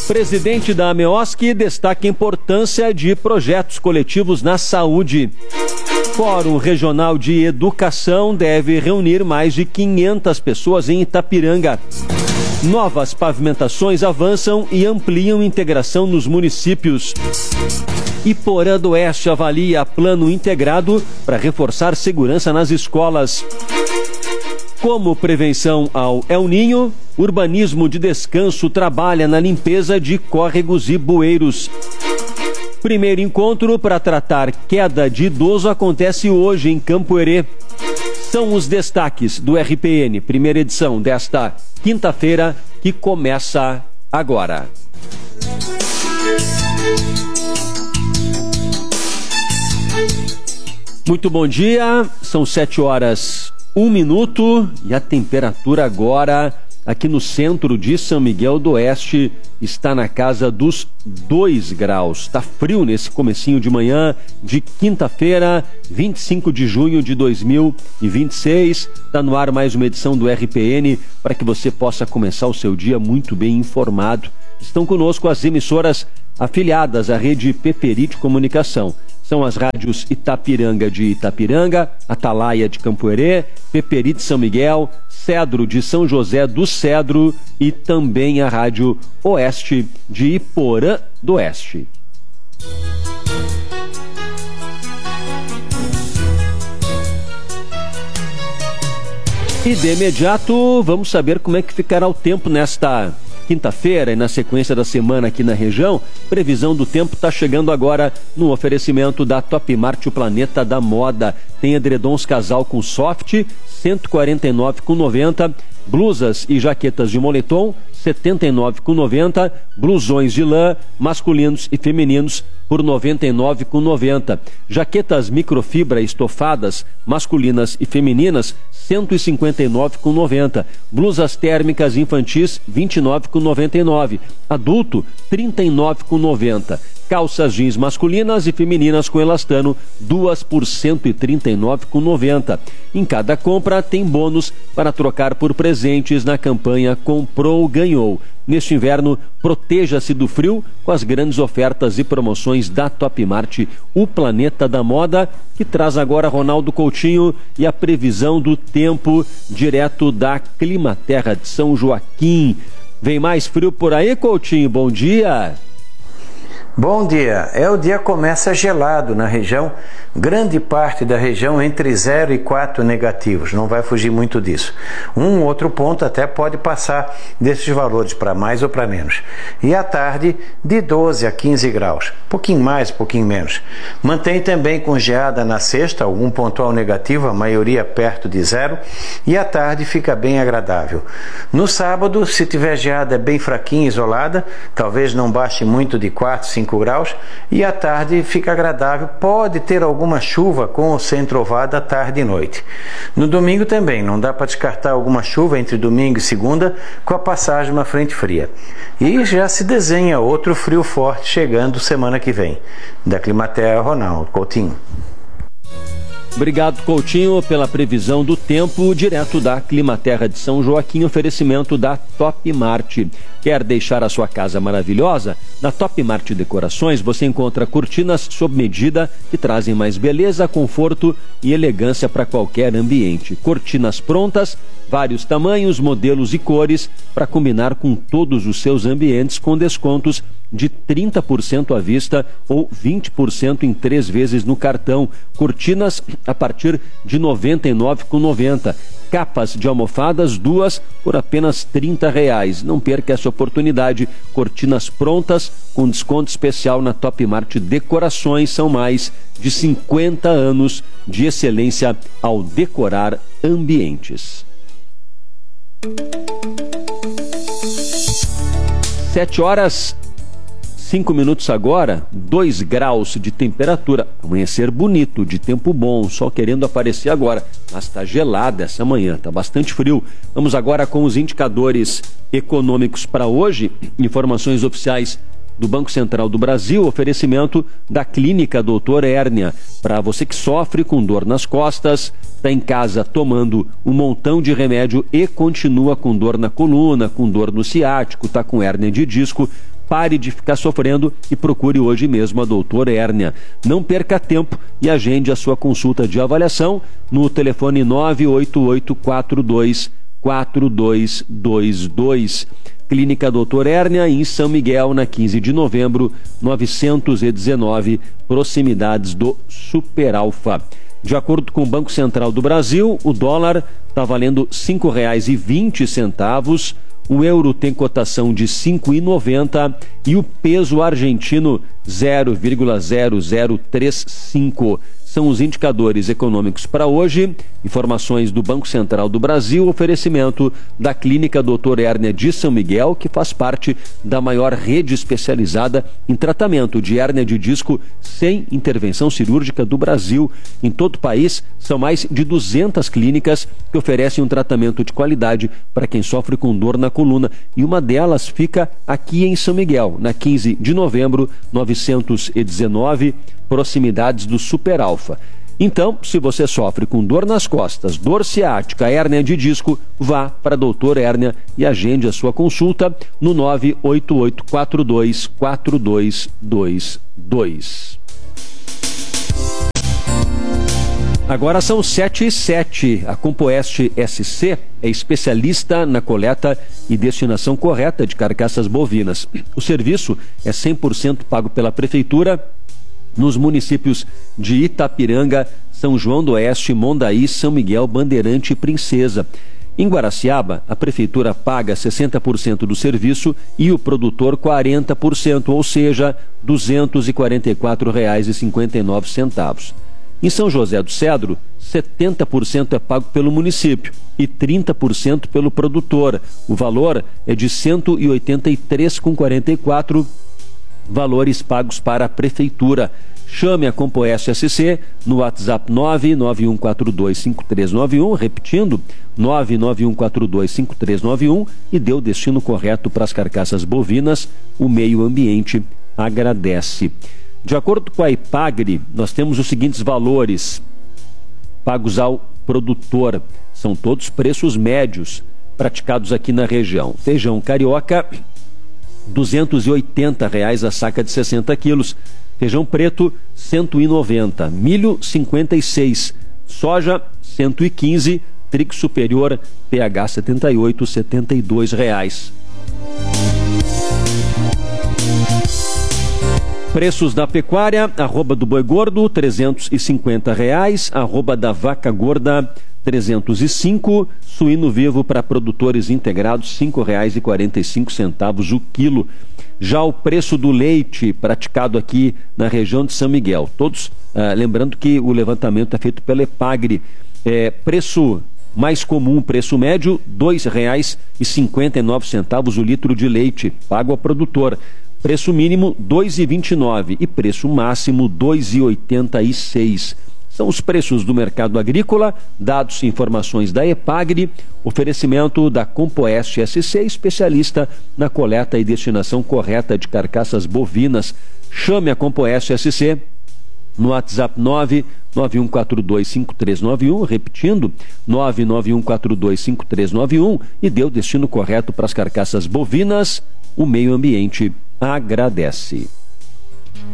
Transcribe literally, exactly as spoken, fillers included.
Presidente da AMEOSC destaca a importância de projetos coletivos na saúde. Fórum Regional de Educação deve reunir mais de quinhentas pessoas em Itapiranga. Novas pavimentações avançam e ampliam integração nos municípios. Iporã do Oeste avalia plano integrado para reforçar segurança nas escolas. Como prevenção ao El Ninho, Urbanismo de Descanso trabalha na limpeza de córregos e bueiros. Primeiro encontro para tratar queda de idoso acontece hoje em Campo Herê. São os destaques do R P N, primeira edição desta quinta-feira, que começa agora. Muito bom dia, são sete horas, um minuto e a temperatura agora aqui no centro de São Miguel do Oeste está na casa dos dois graus. Está frio nesse comecinho de manhã de quinta-feira, vinte e cinco de junho de dois mil e vinte e seis. Está no ar mais uma edição do R P N para que você possa começar o seu dia muito bem informado. Estão conosco as emissoras afiliadas à rede Peperi de Comunicação. São as rádios Itapiranga de Itapiranga, Atalaia de Campo Herê, Peperi de São Miguel, Cedro de São José do Cedro e também a rádio Oeste de Iporã do Oeste. E de imediato vamos saber como é que ficará o tempo nesta quinta-feira e na sequência da semana aqui na região. Previsão do tempo está chegando agora no oferecimento da Top Mart, o planeta da moda. Tem edredons casal com soft, cento e quarenta e nove reais e noventa centavos. Blusas e jaquetas de moletom, setenta e nove reais e noventa centavos. Blusões de lã, masculinos e femininos, por noventa e nove reais e noventa centavos. Jaquetas microfibra estofadas, masculinas e femininas, cento e cinquenta e nove reais e noventa centavos. Blusas térmicas infantis, vinte e nove reais e noventa e nove centavos. Adulto, trinta e nove reais e noventa centavos. Calças jeans masculinas e femininas com elastano, duas por cento e trinta e nove reais e noventa centavos. Em cada compra tem bônus para trocar por presentes na campanha Comprou, Ganhou. Neste inverno, proteja-se do frio com as grandes ofertas e promoções da Top Mart, o planeta da moda, que traz agora Ronaldo Coutinho e a previsão do tempo direto da Climaterra de São Joaquim. Vem mais frio por aí, Coutinho? Bom dia! Bom dia. É, o dia começa gelado na região, grande parte da região entre zero e quatro negativos, não vai fugir muito disso. Um outro ponto até pode passar desses valores para mais ou para menos. E à tarde, de doze a quinze graus, pouquinho mais, pouquinho menos. Mantém também com geada na sexta, algum pontual negativo, a maioria perto de zero, e à tarde fica bem agradável. No sábado, se tiver geada bem fraquinha, isolada, talvez não baixe muito de quatro, cinco graus, e à tarde fica agradável. Pode ter alguma chuva com ou sem trovada tarde e noite. No domingo também não dá para descartar alguma chuva entre domingo e segunda, com a passagem de uma frente fria. E já se desenha outro frio forte chegando semana que vem. Da Climaterra, Ronaldo Coutinho. Obrigado, Coutinho, pela previsão do tempo direto da Climaterra de São Joaquim, oferecimento da Top Mart. Quer deixar a sua casa maravilhosa? Na Top Mart Decorações você encontra cortinas sob medida que trazem mais beleza, conforto e elegância para qualquer ambiente. Cortinas prontas, vários tamanhos, modelos e cores para combinar com todos os seus ambientes, com descontos de trinta por cento à vista ou vinte por cento em três vezes no cartão. Cortinas a partir de noventa e nove reais e noventa centavos. Capas de almofadas, duas por apenas trinta reais. Não perca essa oportunidade. Cortinas prontas com desconto especial na Top Mart Decorações. São mais de cinquenta anos de excelência ao decorar ambientes. Sete horas, cinco minutos agora, dois graus de temperatura. Amanhecer bonito, de tempo bom, sol querendo aparecer agora. Mas está gelada essa manhã, está bastante frio. Vamos agora com os indicadores econômicos para hoje. Informações oficiais do Banco Central do Brasil, oferecimento da Clínica Doutor Hérnia. Para você que sofre com dor nas costas, está em casa tomando um montão de remédio e continua com dor na coluna, com dor no ciático, está com hérnia de disco, pare de ficar sofrendo e procure hoje mesmo a doutora Hérnia. Não perca tempo e agende a sua consulta de avaliação no telefone nove oito oito quatro dois quatro dois dois dois. Clínica doutor Hérnia, em São Miguel, na quinze de novembro, novecentos e dezenove, proximidades do Super Alfa. De acordo com o Banco Central do Brasil, o dólar está valendo cinco reais e vinte centavos, o euro tem cotação de cinco reais e noventa centavos e o peso argentino zero vírgula zero zero três cinco. São os indicadores econômicos para hoje. Informações do Banco Central do Brasil, oferecimento da Clínica doutor Hérnia de São Miguel, que faz parte da maior rede especializada em tratamento de hérnia de disco sem intervenção cirúrgica do Brasil. Em todo o país, são mais de duzentas clínicas que oferecem um tratamento de qualidade para quem sofre com dor na coluna. E uma delas fica aqui em São Miguel, na quinze de novembro, novecentos e dezenove, proximidades do Super Alfa. Então, se você sofre com dor nas costas, dor ciática, hérnia de disco, vá para a doutora Hérnia e agende a sua consulta no nove oito oito quatro dois quatro dois dois dois. Agora são sete e sete. A Compoeste S C é especialista na coleta e destinação correta de carcaças bovinas. O serviço é cem por cento pago pela Prefeitura nos municípios de Itapiranga, São João do Oeste, Mondaí, São Miguel, Bandeirante e Princesa. Em Guaraciaba, a Prefeitura paga sessenta por cento do serviço e o produtor quarenta por cento, ou seja, duzentos e quarenta e quatro reais e cinquenta e nove centavos. Em São José do Cedro, setenta por cento é pago pelo município e trinta por cento pelo produtor. O valor é de cento e oitenta e três reais e quarenta e quatro centavos. Valores pagos para a Prefeitura. Chame a Compoeste S C no WhatsApp nove nove um quatro dois cinco três nove um, repetindo, nove nove um quatro dois cinco três nove um, e dê o destino correto para as carcaças bovinas. O meio ambiente agradece. De acordo com a Epagri, nós temos os seguintes valores pagos ao produtor. São todos preços médios praticados aqui na região. Feijão carioca, duzentos e oitenta reais a saca de sessenta quilos. Feijão preto, cento e noventa. Milho, cinquenta e seis. Soja, cento e quinze. Trigo superior, P H setenta e oito, setenta e dois reais. Preços da pecuária: arroba do boi gordo, trezentos e cinquenta reais. Arroba da vaca gorda, trezentos e cinco. Suíno vivo para produtores integrados, cinco reais e quarenta e cinco centavos o quilo. Já o preço do leite praticado aqui na região de São Miguel, todos ah, lembrando que o levantamento é feito pela Epagri. É, preço mais comum, preço médio, dois reais e cinquenta e nove centavos o litro de leite pago ao produtor. Preço mínimo, dois reais e vinte e nove centavos e preço máximo, dois reais e oitenta e seis centavos. São os preços do mercado agrícola, dados e informações da Epagri, oferecimento da Compoeste S C, especialista na coleta e destinação correta de carcaças bovinas. Chame a Compoeste S C no WhatsApp nove nove um quatro dois cinco três nove um, repetindo, nove nove um quatro dois cinco três nove um, e dê o destino correto para as carcaças bovinas. O meio ambiente agradece.